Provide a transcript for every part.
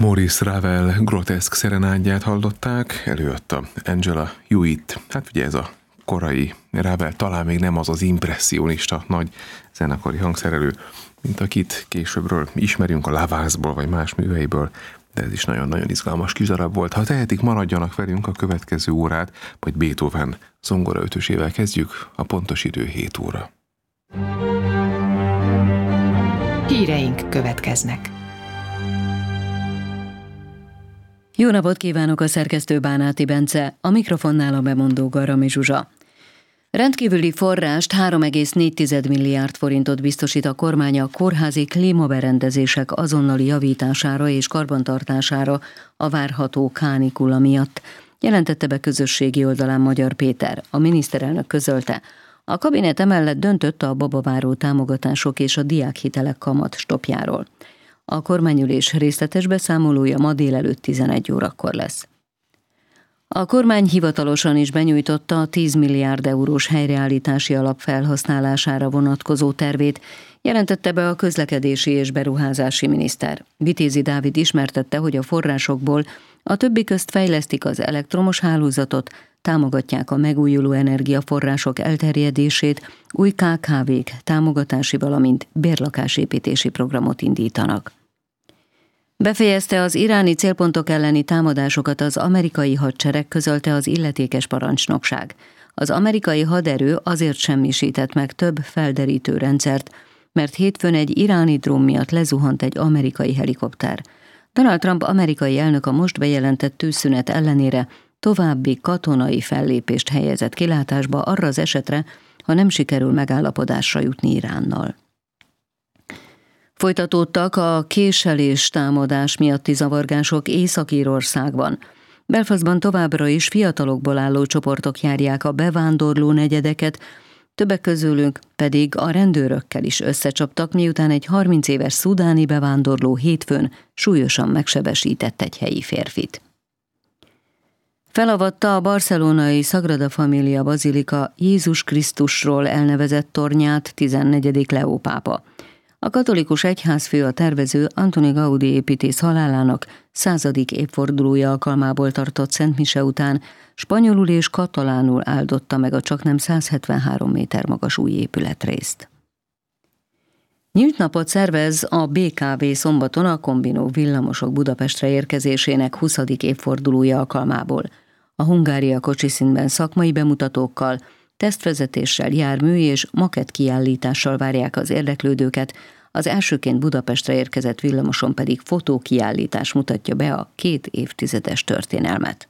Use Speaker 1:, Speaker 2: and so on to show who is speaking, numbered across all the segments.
Speaker 1: Maurice Ravel groteszk szerenádját hallották, előadta Angela Hewitt. Hát ugye ez a korai Ravel talán még nem az az impresszionista nagy zenekari hangszerelő, mint akit későbbről ismerünk a Lavászból vagy más műveiből, de ez is nagyon-nagyon izgalmas kizarab volt. Ha tehetik, maradjanak velünk a következő órát, vagy Beethoven zongora ötösével kezdjük, a pontos idő 7 óra.
Speaker 2: Híreink következnek.
Speaker 3: Jó napot kívánok, a szerkesztő Bánáti Bence, a mikrofonnál a bemondó Garami Zsuzsa. Rendkívüli forrást 3,4 milliárd forintot biztosít a kormány a kórházi klímaberendezések azonnali javítására és karbantartására a várható kánikula miatt, jelentette be közösségi oldalán Magyar Péter. A miniszterelnök közölte, a kabinet emellett döntött a babaváró támogatások és a diákhitelek kamat stopjáról. A kormányülés részletes beszámolója ma délelőtt 11 órakor lesz. A kormány hivatalosan is benyújtotta a 10 milliárd eurós helyreállítási alap felhasználására vonatkozó tervét, jelentette be a közlekedési és beruházási miniszter. Vitézi Dávid ismertette, hogy a forrásokból a többi közt fejlesztik az elektromos hálózatot, támogatják a megújuló energiaforrások elterjedését, új KKV-k támogatási, valamint bérlakásépítési programot indítanak. Befejezte az iráni célpontok elleni támadásokat az amerikai hadsereg, közölte az illetékes parancsnokság. Az amerikai haderő azért semmisített meg több felderítő rendszert, mert hétfőn egy iráni drón miatt lezuhant egy amerikai helikopter. Donald Trump amerikai elnök a most bejelentett tűzszünet ellenére további katonai fellépést helyezett kilátásba arra az esetre, ha nem sikerül megállapodásra jutni Iránnal. Folytatódtak a késelés támadás miatti zavargások Észak-Írországban. Belfastban továbbra is fiatalokból álló csoportok járják a bevándorló negyedeket, többek közülük pedig a rendőrökkel is összecsaptak, miután egy 30 éves szudáni bevándorló hétfőn súlyosan megsebesített egy helyi férfit. Felavatta a barcelonai Sagrada Familia bazilika Jézus Krisztusról elnevezett tornyát 14. Leó pápa. A katolikus egyházfő, a tervező Antoni Gaudí építész halálának 100. évfordulója alkalmából tartott szentmise után spanyolul és katalánul áldotta meg a csaknem 173 méter magas új épületrészt. Nyílt napot szervez a BKV szombaton a kombinó villamosok Budapestre érkezésének 20. évfordulója alkalmából. A Hungária kocsiszínben szakmai bemutatókkal, tesztvezetéssel, jármű és makett kiállítással várják az érdeklődőket, az elsőként Budapestre érkezett villamoson pedig fotókiállítás mutatja be a 2 évtizedes történelmet.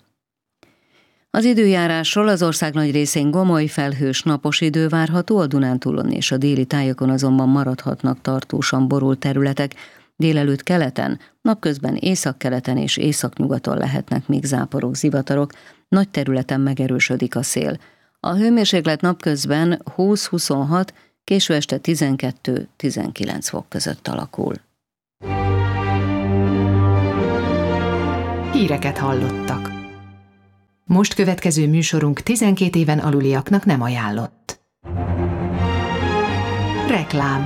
Speaker 3: Az időjárásról: az ország nagy részén gomoly, felhős, napos idő várható, a Dunántúlon és a déli tájakon azonban maradhatnak tartósan borult területek, délelőtt keleten, napközben északkeleten és északnyugaton lehetnek még záporok, zivatarok, nagy területen megerősödik a szél. A hőmérséklet napközben 20-26, késő este 12-19 fok között alakul.
Speaker 2: Híreket hallottak. Most következő műsorunk 12 éven aluliaknak nem ajánlott. Reklám.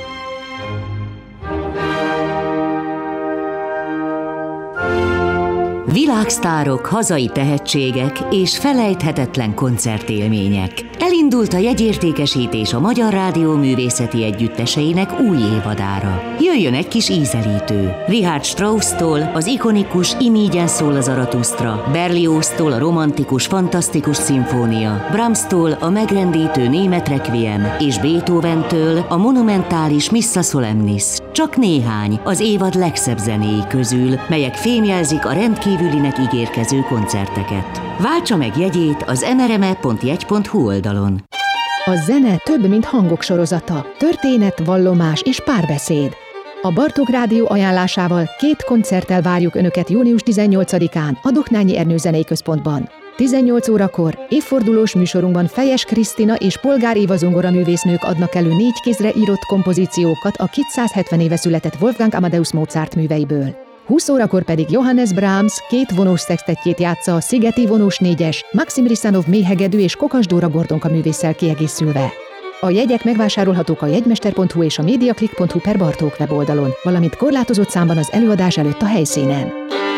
Speaker 4: Világsztárok, hazai tehetségek és felejthetetlen koncertélmények. Elindult a jegyértékesítés a Magyar Rádió művészeti együtteseinek új évadára. Jöjjön egy kis ízelítő. Richard Strauss-tól az ikonikus Imígyen szól a Zaratusztra, Berlioz-tól a romantikus, fantasztikus szimfónia, Brahms-tól a megrendítő német requiem és Beethoven-től a monumentális Missa Solemnis. Csak néhány az évad legszebb zenéi közül, melyek fémjelzik a rendkívülinek ígérkező koncerteket. Váltsa meg jegyét az nrme.jegy.hu oldalon.
Speaker 5: A zene több, mint hangok sorozata, történet, vallomás és párbeszéd. A Bartók Rádió ajánlásával 2 koncerttel várjuk Önöket június 18-án a Doknányi Ernő Zenei Központban. 18 órakor évfordulós műsorunkban Fejes Krisztina és Polgár Éva zongoraművésznők adnak elő 4 kézre írott kompozíciókat a 270 éve született Wolfgang Amadeus Mozart műveiből. 20 órakor pedig Johannes Brahms 2 vonós szextettjét játsza a Szigeti vonós 4-es, Maxim Risanov méhegedű és Kokas Dóra Gordonka művésszel kiegészülve. A jegyek megvásárolhatók a jegymester.hu és a mediaclick.hu/Bartók weboldalon, valamint korlátozott számban az előadás előtt a helyszínen.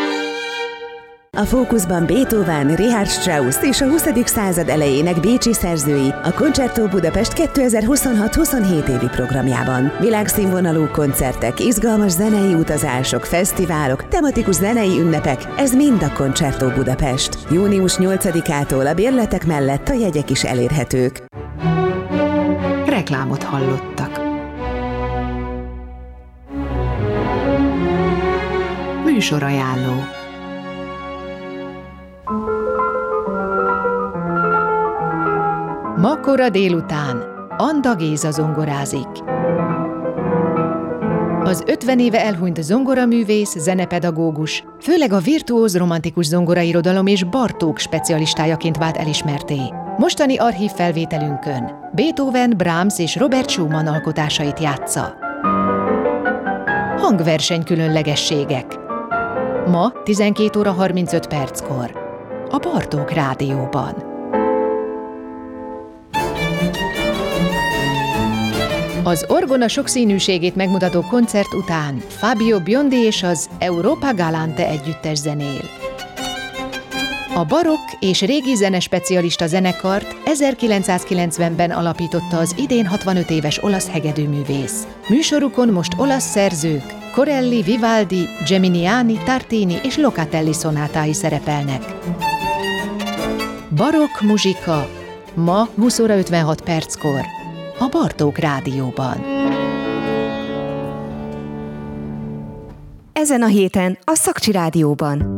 Speaker 6: A fókuszban Beethoven, Richard Strauss és a 20. század elejének bécsi szerzői a Concerto Budapest 2026-27 évi programjában. Világszínvonalú koncertek, izgalmas zenei utazások, fesztiválok, tematikus zenei ünnepek, ez mind a Concerto Budapest. Június 8-ától a bérletek mellett a jegyek is elérhetők.
Speaker 2: Reklámot hallottak. Műsorajánló.
Speaker 5: Ma kora délután Anda Géza zongorázik. Az 50 éve elhunyt zongoraművész, zenepedagógus, főleg a virtuóz romantikus zongorairodalom és Bartók specialistájaként vált elismertté. Mostani archív felvételünkön Beethoven, Brahms és Robert Schumann alkotásait játsza. Hangverseny különlegességek. Ma 12 óra 35 perckor a Bartók Rádióban. Az orgona sokszínűségét megmutató koncert után Fabio Biondi és az Europa Galante együttes zenél. A barokk és régi zenespecialista zenekart 1990-ben alapította az idén 65 éves olasz hegedűművész. Műsorukon most olasz szerzők Corelli, Vivaldi, Geminiani, Tartini és Locatelli szonátái szerepelnek. Barokk muzsika ma 20 óra 56 perckor a Bartók Rádióban.
Speaker 6: Ezen a héten a Szakcsi Rádióban.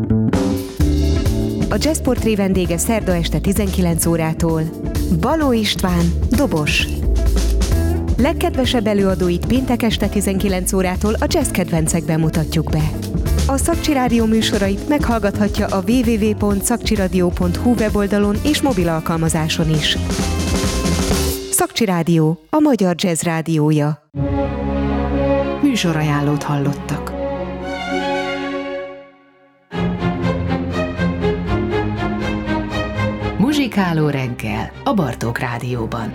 Speaker 6: A Jazzportré vendége szerda este 19 órától Baló István, dobos. Legkedvesebb előadóit péntek este 19 órától a jazz kedvencekben mutatjuk be. A Szakcsi Rádió műsorait meghallgathatja a www.szakcsiradio.hu weboldalon és mobil alkalmazáson is. Szakcsi Rádió, a magyar jazz rádiója.
Speaker 2: Műsorajánlót hallottak. Muzsikáló reggel a Bartók Rádióban.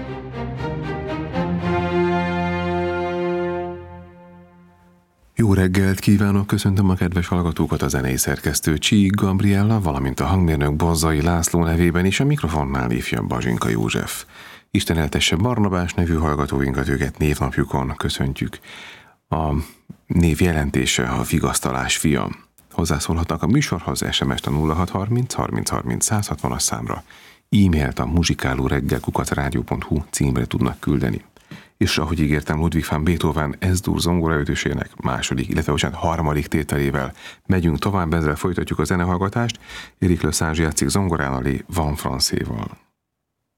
Speaker 1: Jó reggelt kívánok, köszöntöm a kedves hallgatókat, a zenei szerkesztő Csík Gabriella, valamint a hangmérnök Bozzai László nevében is, a mikrofonnál ifjabb Bazsinka József. Isten eltesse Barnabás nevű hallgatóinkat, őket névnapjukon köszöntjük. A név jelentése a vigasztalás fia. Hozzászólhatnak a műsorhoz, SMS-t a 0630 30 30 160-as számra, e-mailt a muzsikálóreggel@radio.hu címre tudnak küldeni. És ahogy ígértem, Ludwig van Beethoven S-dur zongoraötösének második, illetve harmadik tételével megyünk tovább, ezzel folytatjuk a zenehallgatást. Éric Lesage játszik zongorán a Les Vents Françaiséval.